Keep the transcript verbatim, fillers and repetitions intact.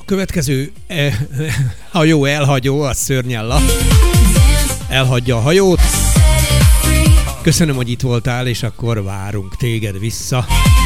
Következő eh, hajó elhagyó, az Szörnyella. Elhagyja a hajót. Köszönöm, hogy itt voltál, és akkor várunk téged vissza.